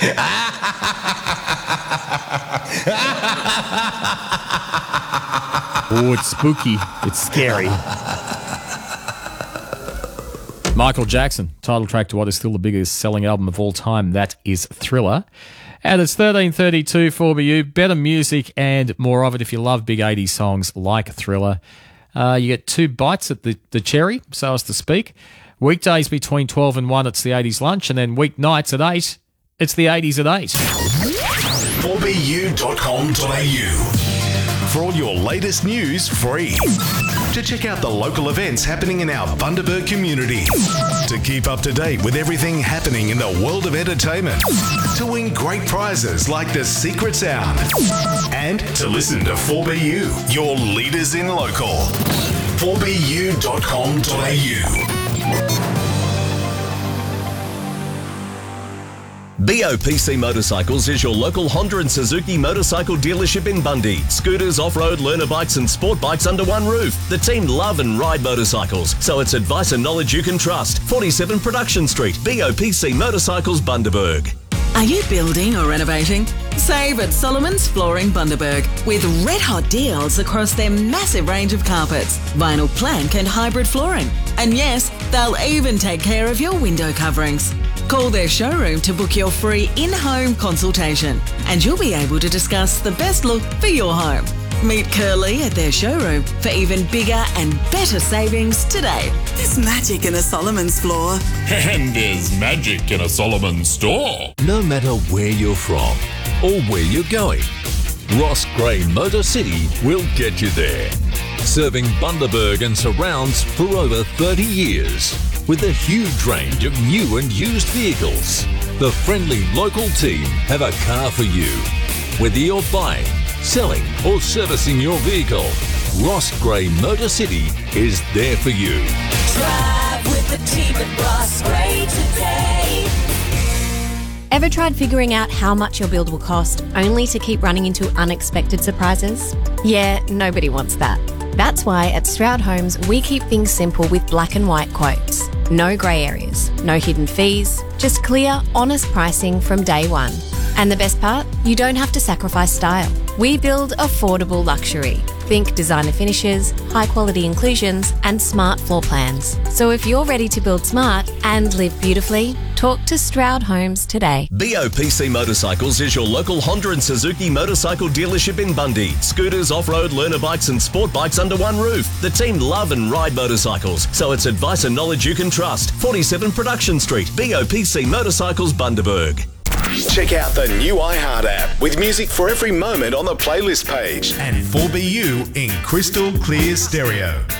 Oh, it's spooky. It's scary. Michael Jackson, title track to what is still the biggest selling album of all time. That is Thriller. And it's 13:32 for you. Better music and more of it if you love big 80s songs like Thriller. You get 2 bites at the cherry, so as to speak. Weekdays between 12 and 1, it's the 80s lunch. And then weeknights at 8, it's the 80s at 8. 4bu.com.au for all your latest news free. To check out the local events happening in our Bundaberg community. To keep up to date with everything happening in the world of entertainment. To win great prizes like the Secret Sound. And to listen to 4BU, your leaders in local. 4bu.com.au. BOPC Motorcycles is your local Honda and Suzuki motorcycle dealership in Bundy. Scooters, off-road, learner bikes and sport bikes under one roof. The team love and ride motorcycles, so it's advice and knowledge you can trust. 47 Production Street, BOPC Motorcycles, Bundaberg. Are you building or renovating? Save at Solomon's Flooring Bundaberg with red-hot deals across their massive range of carpets, vinyl plank and hybrid flooring. And yes, they'll even take care of your window coverings. Call their showroom to book your free in-home consultation and you'll be able to discuss the best look for your home. Meet Curly at their showroom for even bigger and better savings today. There's magic in a Solomon's floor. And there's magic in a Solomon's store. No matter where you're from or where you're going, Ross Gray Motor City will get you there. Serving Bundaberg and surrounds for over 30 years. With a huge range of new and used vehicles, the friendly local team have a car for you. Whether you're buying, selling or servicing your vehicle, Ross Gray Motor City is there for you. Drive with the team at Ross Gray today. Ever tried figuring out how much your build will cost only to keep running into unexpected surprises? Yeah, nobody wants that. That's why at Stroud Homes we keep things simple with black and white quotes. No grey areas, no hidden fees, just clear, honest pricing from day one. And the best part? You don't have to sacrifice style. We build affordable luxury. Think designer finishes, high quality inclusions, and smart floor plans. So if you're ready to build smart and live beautifully, talk to Stroud Homes today. BOPC Motorcycles is your local Honda and Suzuki motorcycle dealership in Bundy. Scooters, off-road, learner bikes and sport bikes under one roof. The team love and ride motorcycles, so it's advice and knowledge you can trust. 47 Production Street, BOPC Motorcycles, Bundaberg. Check out the new iHeart app with music for every moment on the playlist page. And 4BU in crystal clear stereo.